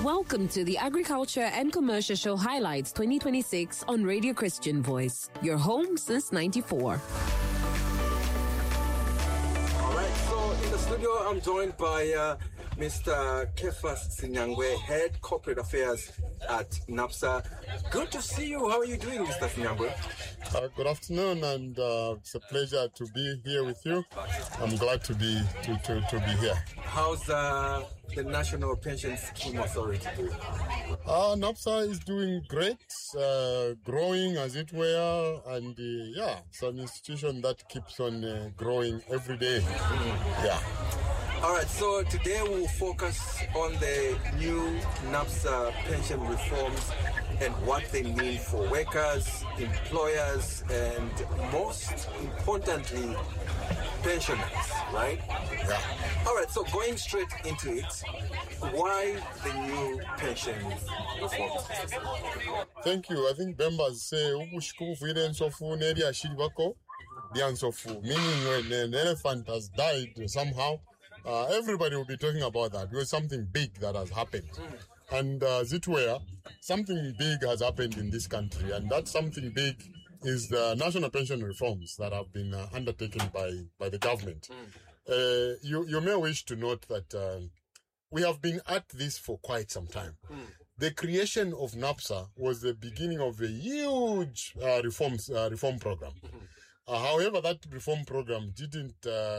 Welcome to the Agriculture and Commercial Show Highlights 2026 on Radio Christian Voice, your home since 94. All right, so in the studio, I'm joined by Mr. Kephas Sinyangwe, Head Corporate Affairs at NAPSA. Good to see you. How are you doing, Mr. Sinyangwe? Good afternoon, and it's a pleasure to be here with you. I'm glad to be here. How's the National Pension Scheme Authority doing? NAPSA is doing great, growing as it were, and it's an institution that keeps on growing every day. All right, so today we'll focus on the new NAPSA pension reforms and what they mean for workers, employers, and most importantly, pensioners, right? Yeah. All right, so going straight into it, why the new pension reforms? Thank you. I think members say, meaning when an elephant has died somehow, everybody will be talking about that because something big that has happened. And as it were, something big has happened in this country, and that something big is the national pension reforms that have been undertaken by the government. You may wish to note that we have been at this for quite some time. The creation of NAPSA was the beginning of a huge reform program. However, that reform program didn't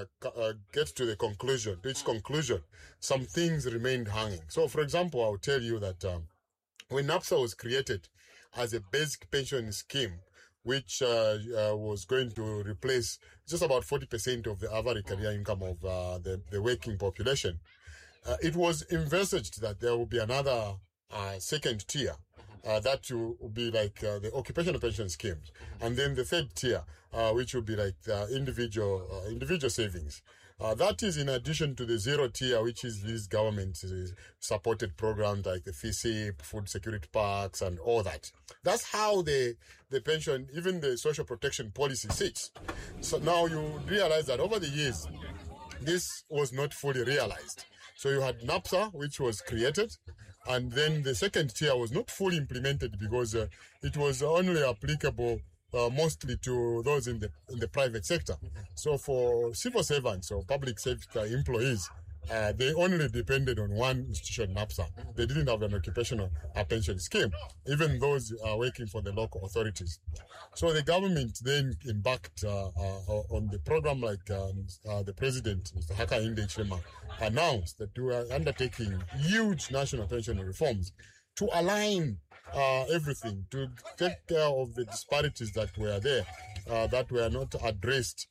get to the conclusion. To its conclusion, some things remained hanging. So, for example, I'll tell you that when NAPSA was created as a basic pension scheme, which was going to replace just about 40% of the average career income of the working population, it was envisaged that there will be another second tier that will be like the occupational pension schemes, and then the third tier, which will be like the individual savings. That is in addition to the zero tier, which is these government supported programs like the FSIP, food security packs, and all that. That's how the pension, even the social protection policy sits. So now you realize that over the years, this was not fully realized. So you had NAPSA, which was created, and then the second tier was not fully implemented because it was only applicable mostly to those in the private sector. So for civil servants or public sector employees, they only depended on one institution, NAPSA. They didn't have an occupational pension scheme, even those working for the local authorities. So the government then embarked on the program like the president, Mr. Hakainde Hichilema, announced that we are undertaking huge national pension reforms to align everything, to take care of the disparities that were there, that were not addressed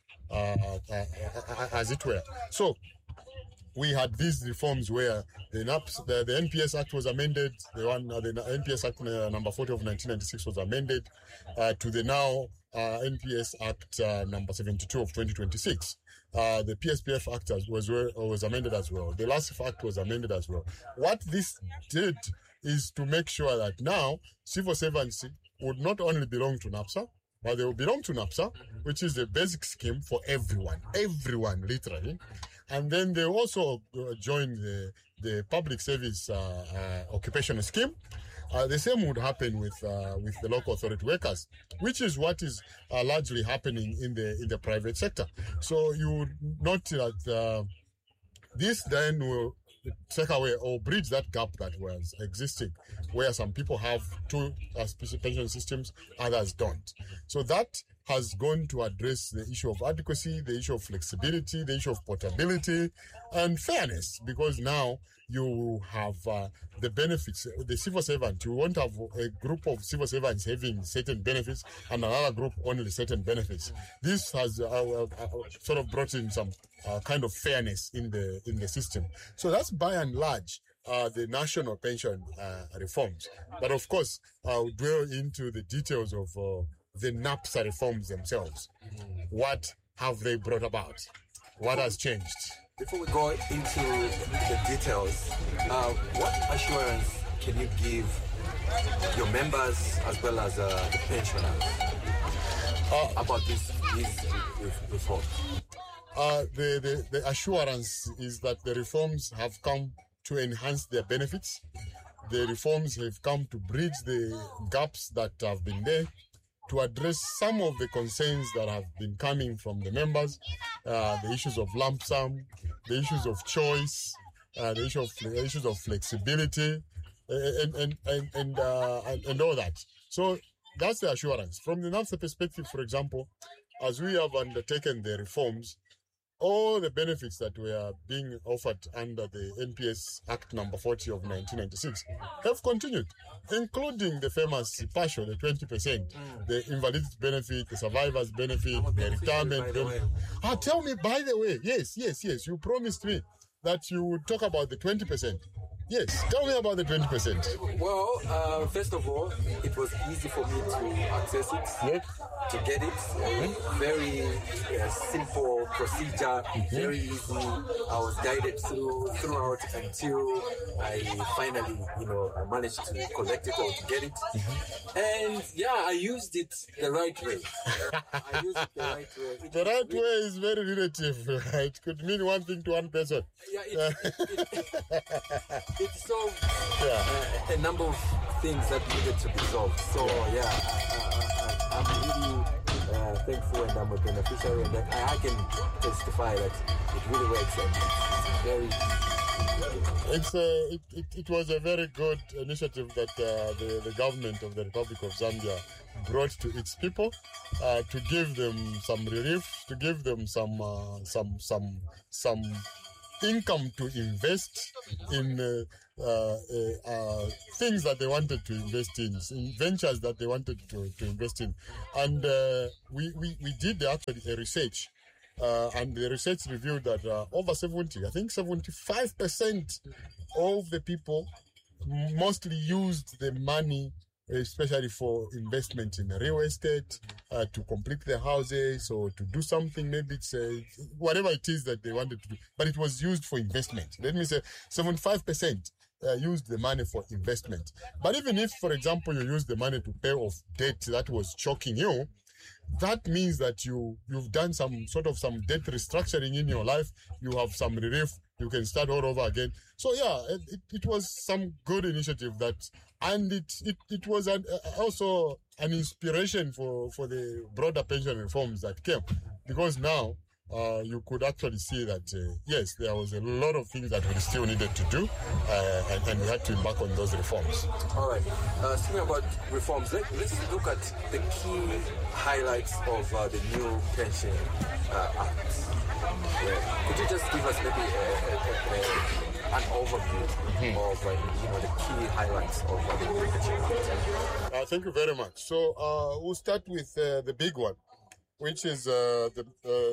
as it were. So we had these reforms where the NPS Act was amended, the NPS Act number 40 of 1996 was amended to the now NPS Act number 72 of 2026. The PSPF Act was amended as well. The LASIF Act was amended as well. What this did is to make sure that now civil servants would not only belong to NAPSA, but they will belong to NAPSA, which is the basic scheme for everyone literally. And then they also join the public service occupational scheme. The same would happen with the local authority workers, which is what is largely happening in the private sector. So you would note that this then will take away or bridge that gap that was existing, where some people have two pension systems, others don't. So that has gone to address the issue of adequacy, the issue of flexibility, the issue of portability, and fairness, because now you have the benefits. The civil servant, you won't have a group of civil servants having certain benefits and another group only certain benefits. This has sort of brought in some kind of fairness in the system. So that's by and large the national pension reforms. But of course, I'll dwell into the details of the NAPSA reforms themselves. What have they brought about? What has changed? Before we go into the details, what assurance can you give your members as well as the pensioners about these reforms? The assurance is that the reforms have come to enhance their benefits. the reforms have come to bridge the gaps that have been there, to address some of the concerns that have been coming from the members, the issues of lump sum, the issues of choice, the issues of flexibility, and all that. So that's the assurance. From the NAPSA perspective, for example, as we have undertaken the reforms, all the benefits that were being offered under the NPS Act number 40 of 1996 have continued, including the famous partial, the 20%, the invalidity benefit, the survivor's benefit, the retirement benefit. Tell me, by the way, yes, you promised me that you would talk about the 20%. Yes, tell me about the 20%. Well, first of all, it was easy for me to access it, Yep. to get it. Very simple procedure, very easy. I was guided throughout until I finally, I managed to collect it or to get it. And yeah, I used it the right way. The right way is very relative. It could mean one thing to one person. Yeah, it solved a number of things that needed to be solved. So I'm really thankful, and I'm a beneficiary, and I can testify that it really works, and it's very easy. It was a very good initiative that the government of the Republic of Zambia brought to its people, to give them some relief, to give them some income to invest in things that they wanted to invest in ventures that they wanted to invest in. And we did actually a research, and the research revealed that over 75% of the people mostly used the money, especially for investment in real estate, to complete their houses or to do something. Maybe it's whatever it is that they wanted to do, but it was used for investment. Let me say 75% used the money for investment. But even if, for example, you use the money to pay off debt that was choking you, that means that you've done some debt restructuring in your life. You have some relief. You can start all over again. So it was some good initiative and it was also an inspiration for the broader pension reforms that came, because now you could actually see that yes, there was a lot of things that we still needed to do, and we had to embark on those reforms. All right. Speaking about reforms, let's look at the key highlights of the new pension act. Could you just give us maybe an overview of the key highlights of the new pension act? Thank you very much. So we'll start with the big one, which is the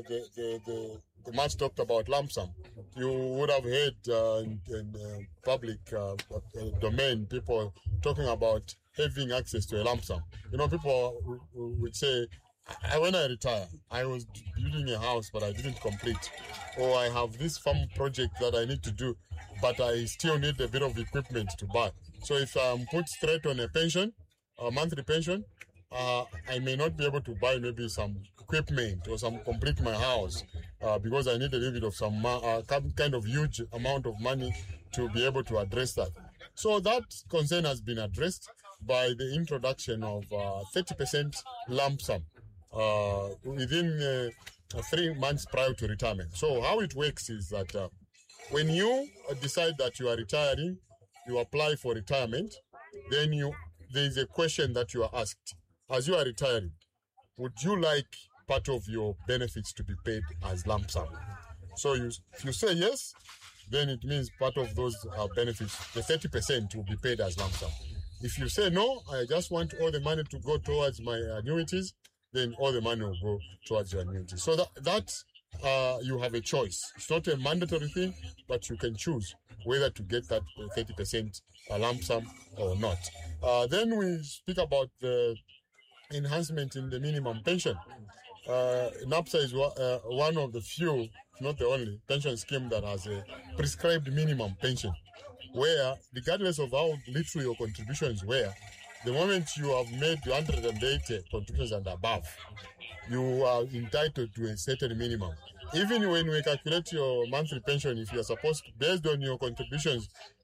much talked about lump sum. You would have heard in public domain people talking about having access to a lump sum. People would say, when I retire, I was building a house, but I didn't complete. Or I have this farm project that I need to do, but I still need a bit of equipment to buy. So if I'm put straight on a pension, a monthly pension, I may not be able to buy maybe some equipment or complete my house because I need a little bit of some kind of huge amount of money to be able to address that. So that concern has been addressed by the introduction of 30% lump sum within 3 months prior to retirement. So how it works is that when you decide that you are retiring, you apply for retirement, then there is a question that you are asked. As you are retiring, would you like part of your benefits to be paid as lump sum? So if you say yes, then it means part of those benefits, the 30% will be paid as lump sum. If you say no, I just want all the money to go towards my annuities, then all the money will go towards your annuities. So that you have a choice. It's not a mandatory thing, but you can choose whether to get that 30% lump sum or not. Then we speak about the enhancement in the minimum pension. NAPSA is one of the few, not the only, pension scheme that has a prescribed minimum pension, where regardless of how little your contributions were, the moment you have made 180 contributions and above, you are entitled to a certain minimum. Even when we calculate your monthly pension, if you are supposed to, based on your contributions,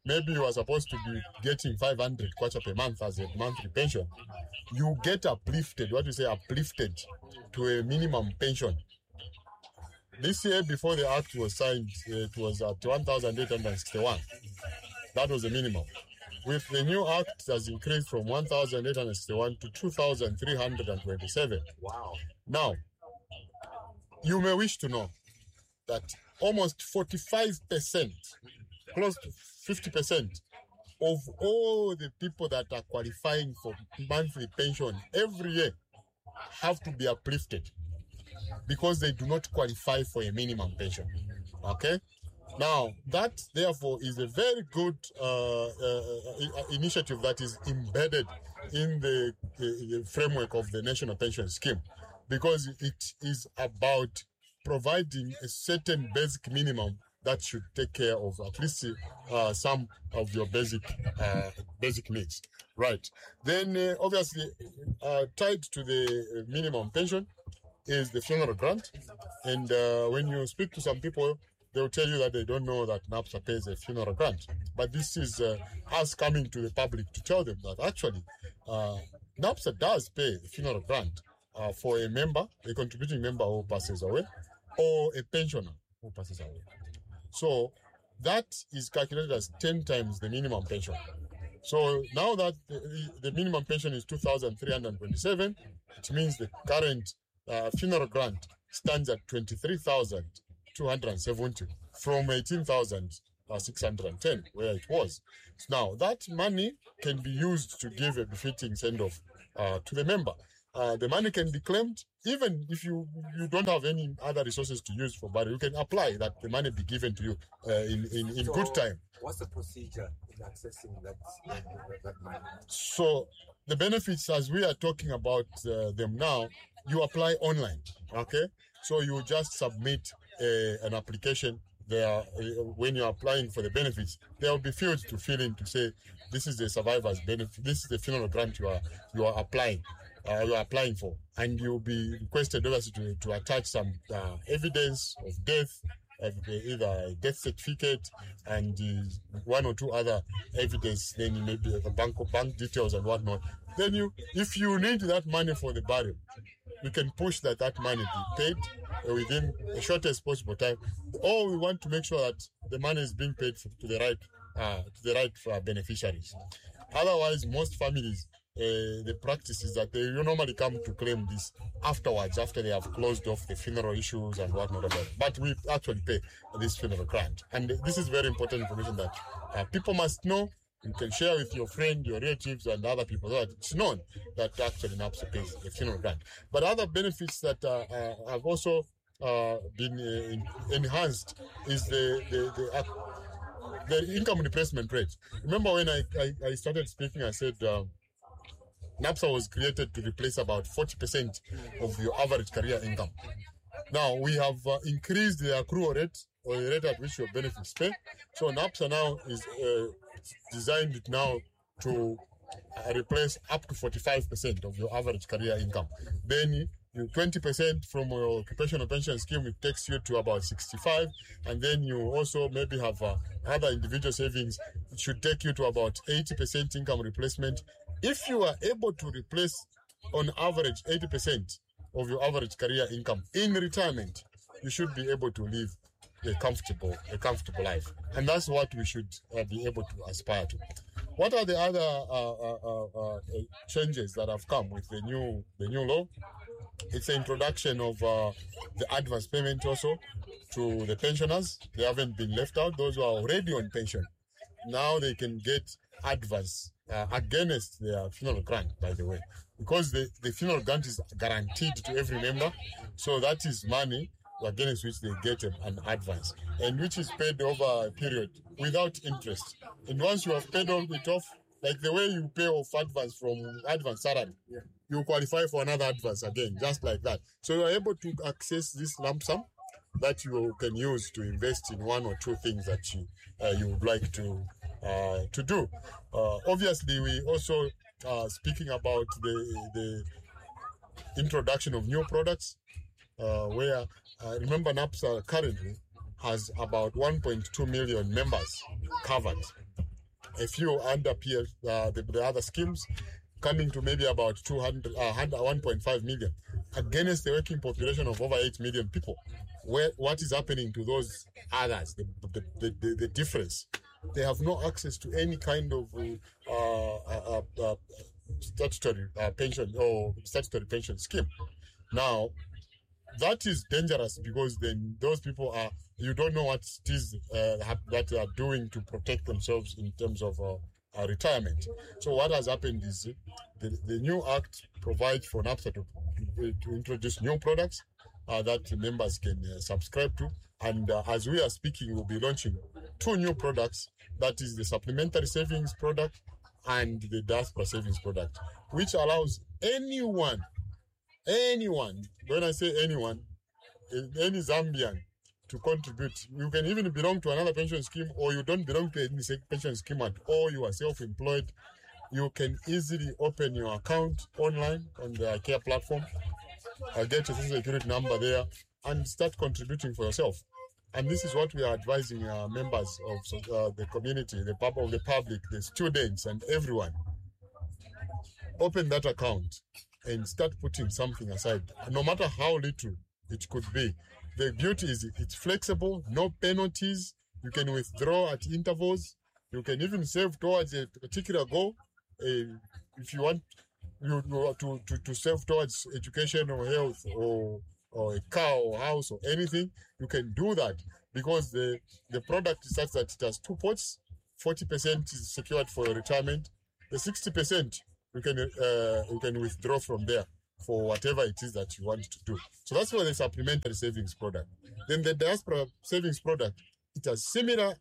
maybe you are supposed to be getting 500 kwacha per month as a monthly pension, you get uplifted, uplifted to a minimum pension. This year, before the act was signed, it was at 1,861. That was the minimum. With the new act, it has increased from 1,861 to 2,327. Wow. Now, you may wish to know that almost 45%, close to 50% of all the people that are qualifying for monthly pension every year have to be uplifted because they do not qualify for a minimum pension. Okay? Now, that, therefore, is a very good initiative that is embedded in the framework of the National Pension Scheme, because it is about providing a certain basic minimum that should take care of at least some of your basic needs. Right. Then, obviously, tied to the minimum pension is the funeral grant. And when you speak to some people, they'll tell you that they don't know that NAPSA pays a funeral grant. But this is us coming to the public to tell them that actually NAPSA does pay a funeral grant for a member, a contributing member who passes away, or a pensioner who passes away. So that is calculated as 10 times the minimum pension. So now that the minimum pension is 2,327, it means the current funeral grant stands at 23,270 from 18,610 where it was. Now that money can be used to give a befitting send-off to the member. The money can be claimed even if you don't have any other resources to use for burial. You can apply that the money be given to you in good time. What's the procedure in accessing that money? So the benefits, as we are talking about them now, you apply online. Okay, so you just submit an application there. When you're applying for the benefits, there will be fields to fill in to say this is the survivor's benefit, this is the funeral grant you are applying. You are applying for, and you'll be requested obviously to attach some evidence of death, either a death certificate and one or two other evidence, then maybe the bank details and whatnot. Then if you need that money for the burial, you can push that money be paid within the shortest possible time. Or we want to make sure that the money is being paid to the right beneficiaries. Otherwise, most families, the practice is that they normally come to claim this afterwards, after they have closed off the funeral issues and whatnot. But we actually pay this funeral grant. And this is very important information that people must know. You can share with your friend, your relatives, and other people so that it's known that actually NAPSA pays the funeral grant. But other benefits that have also been enhanced is the income replacement rate. Remember when I started speaking, I said NAPSA was created to replace about 40% of your average career income. Now, we have increased the accrual rate, or the rate at which your benefits pay. So NAPSA now is designed now to replace up to 45% of your average career income. Then you 20% from your occupational pension scheme, it takes you to about 65, and then you also maybe have other individual savings. It should take you to about 80% income replacement. If you are able to replace on average 80% of your average career income in retirement, you should be able to live a comfortable life, and that's what we should be able to aspire to. What are the other changes that have come with the new law? It's the introduction of the advance payment also to the pensioners. They haven't been left out. Those who are already on pension, now they can get advance against their funeral grant, by the way, because the funeral grant is guaranteed to every member. So that is money against which they get an advance, and which is paid over a period without interest. And once you have paid all it off, like the way you pay off advance from advance salary, you qualify for another advance again, just like that. So you are able to access this lump sum that you can use to invest in one or two things that you would like to do. Obviously, we also speaking about the introduction of new products, where remember NAPSA currently has about 1.2 million members covered a few under the other schemes, coming to maybe about 1.5 million against the working population of over 8 million people. What is happening to those others? The difference. They have no access to any kind of statutory pension or statutory pension scheme. Now, that is dangerous because then those people you don't know what it is that they are doing to protect themselves in terms of retirement. So what has happened is the new act provides for NAPSA to introduce new products that members can subscribe to. And as we are speaking, we'll be launching 2 new products. That is the supplementary savings product and the diaspora savings product, which allows anyone, when I say anyone, any Zambian to contribute. You can even belong to another pension scheme, or you don't belong to any pension scheme at all. You are self-employed. You can easily open your account online on the IKEA platform, get your social security number there, and start contributing for yourself. And this is what we are advising members of the community, the public, the students, and everyone. Open that account and start putting something aside, no matter how little it could be. The beauty is it's flexible, no penalties. You can withdraw at intervals. You can even save towards a particular goal. If you want to save towards education or health or a car or house or anything, you can do that because the product is such that it has 2 pots. 40% is secured for your retirement. The 60% you can withdraw from there for whatever it is that you want to do. So that's for the supplementary savings product. Then the diaspora savings product, it has similar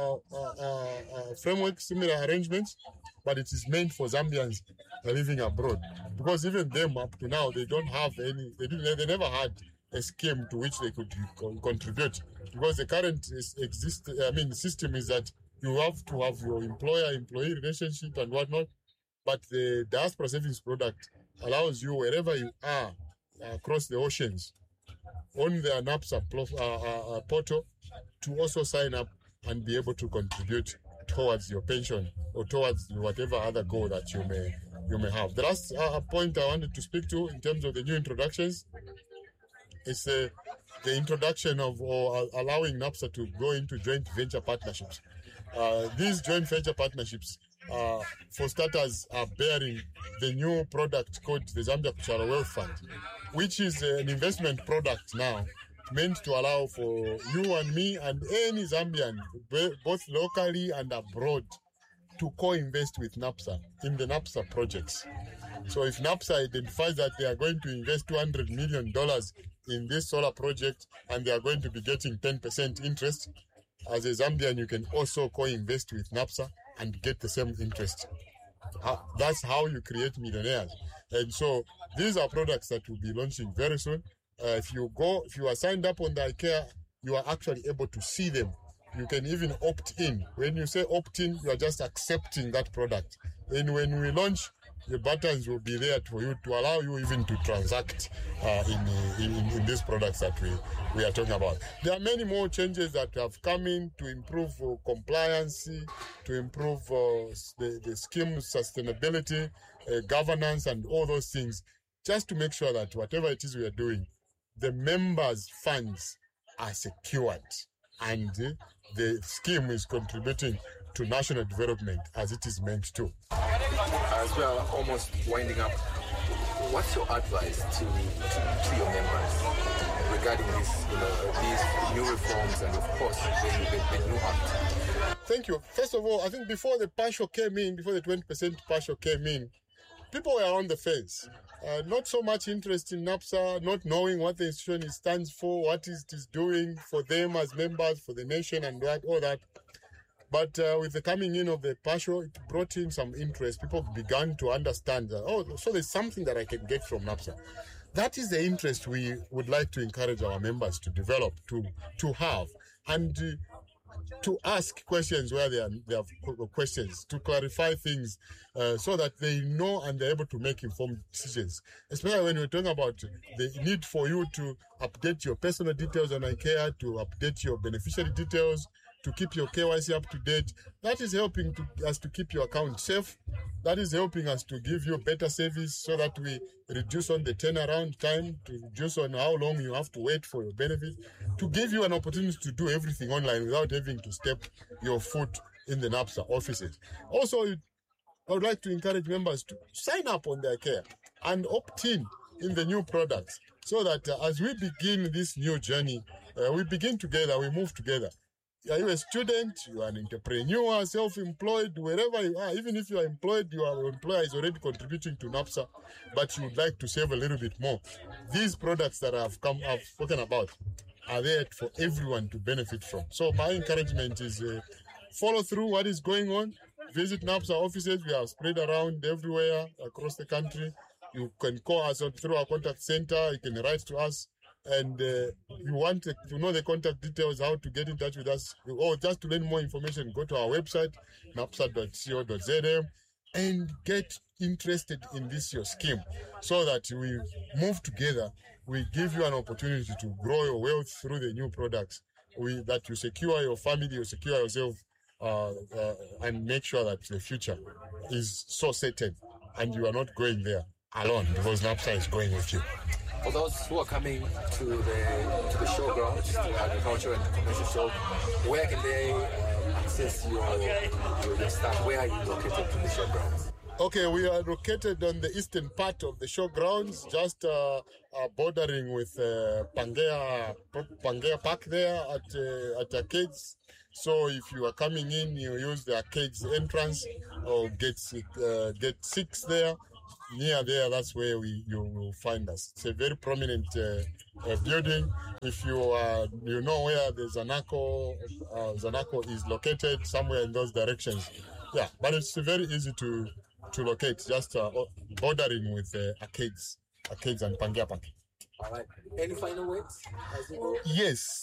framework, similar arrangements, but it is meant for Zambians living abroad. Because even them up to now, they don't have any, they never had a scheme to which they could contribute. Because the current system is that you have to have your employer-employee relationship and whatnot. But the diaspora savings product allows you, wherever you are across the oceans, on the NAPSA portal, to also sign up and be able to contribute towards your pension or towards whatever other goal that you may have. The last point I wanted to speak to in terms of the new introductions is the introduction of or allowing NAPSA to go into joint venture partnerships. These joint venture partnerships, for starters, are bearing the new product called the Zambia Kuchara Wealth Fund, which is an investment product now meant to allow for you and me and any Zambian, both locally and abroad, to co-invest with NAPSA in the NAPSA projects. So if NAPSA identifies that they are going to invest $200 million in this solar project and they are going to be getting 10% interest, as a Zambian, you can also co-invest with NAPSA and get the same interest. That's how you create millionaires. And so these are products that will be launching very soon. If you are signed up on the IKEA, you are actually able to see them. You can even opt in. When you say opt in, you are just accepting that product. And when we launch, the buttons will be there for you to allow you even to transact in these products that we are talking about. There are many more changes that have come in to improve compliance, to improve the scheme sustainability, governance, and all those things, just to make sure that whatever it is we are doing, the members' funds are secured and the scheme is contributing to national development as it is meant to. As we are almost winding up, what's your advice to your members regarding these new reforms and, of course, the new act? Thank you. First of all, I think before the 20% partial came in, people were on the fence. Not so much interest in NAPSA, not knowing what the institution stands for, what it is doing for them as members, for the nation, and all that. But with the coming in of the partial, it brought in some interest. People began to understand that, so there's something that I can get from NAPSA. That is the interest we would like to encourage our members to develop, to have, and to ask questions where they have questions, to clarify things so that they know and they're able to make informed decisions. Especially when we're talking about the need for you to update your personal details on IKEA, to update your beneficiary details, to keep your KYC up to date. That is helping us to keep your account safe. That is helping us to give you better service so that we reduce on the turnaround time, to reduce on how long you have to wait for your benefit, to give you an opportunity to do everything online without having to step your foot in the NAPSA offices. Also, I would like to encourage members to sign up on their care and opt in the new products so that as we begin this new journey, we begin together, we move together. Are you a student? You are an entrepreneur, self-employed, wherever you are. Even if you are employed, your employer is already contributing to NAPSA, but you would like to save a little bit more. These products that I've spoken about are there for everyone to benefit from. So my encouragement is follow through what is going on. Visit NAPSA offices. We are spread around everywhere across the country. You can call us through our contact center. You can write to us. And you want to know the contact details, how to get in touch with us, or just to learn more information, go to our website, napsa.co.za, and get interested in this your scheme so that we move together. We give you an opportunity to grow your wealth through the new products, that you secure your family, you secure yourself, and make sure that the future is so certain and you are not going there alone, because NAPSA is going with you. For those who are coming to the showgrounds, to the agriculture and commercial show, where can they access your stand? Where are you located in the showgrounds? Okay, we are located on the eastern part of the showgrounds, just bordering with Pangea Park there at Arcades. So if you are coming in, you use the Arcades entrance or gate 6 there. Near there, that's where you will find us. It's a very prominent building. If you know where the Zanaco is located, somewhere in those directions. Yeah, but it's very easy to locate, just bordering with Arcades and Pangea Park. All right. Any final words? Yes.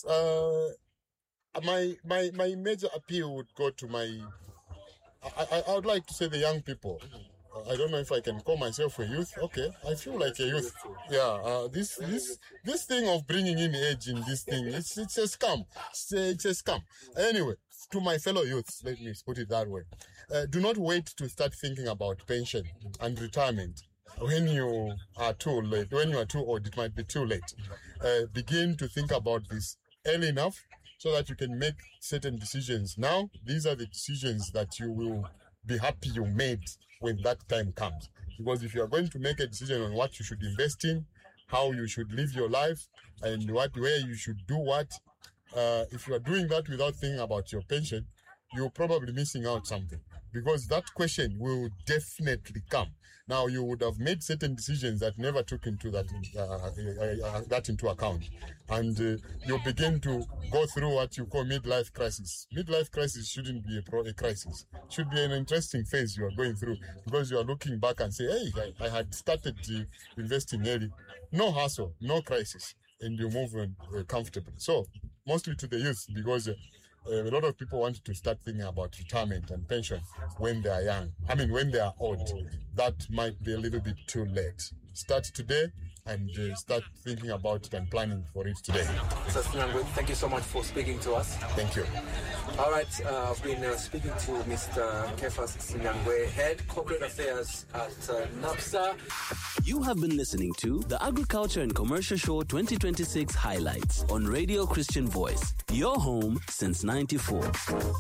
My major appeal would go to I would like to say the young people. I don't know if I can call myself a youth. Okay, I feel like a youth. Yeah, this thing of bringing in age in this thing, it's a scam. It's a scam. Anyway, to my fellow youths, let me put it that way. Do not wait to start thinking about pension and retirement when you are too late. When you are too old, it might be too late. Begin to think about this early enough so that you can make certain decisions. Now, these are the decisions that you will be happy you made when that time comes. Because if you are going to make a decision on what you should invest in, how you should live your life, and where you should do what, if you are doing that without thinking about your pension, you're probably missing out something. Because that question will definitely come. Now, you would have made certain decisions that never took into that into account. And you begin to go through what you call midlife crisis. Midlife crisis shouldn't be a crisis. It should be an interesting phase you are going through, because you are looking back and say, hey, I had started investing early. No hassle, no crisis. And you move on comfortably. So, mostly to the youth, because a lot of people want to start thinking about retirement and pension when they are young. I mean, when they are old. That might be a little bit too late. Start today and start thinking about it and planning for it today. Mr. Sinyangwe, thank you so much for speaking to us. Thank you. All right, I've been speaking to Mr. Kephas Sinyangwe, Head Corporate Affairs at NAPSA. You have been listening to the Agriculture and Commercial Show 2026 Highlights on Radio Christian Voice, your home since '94.